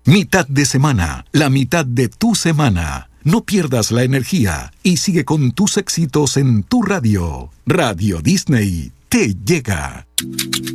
Mitad de semana, la mitad de tu semana. No pierdas la energía y sigue con tus éxitos en tu radio. Radio Disney te llega.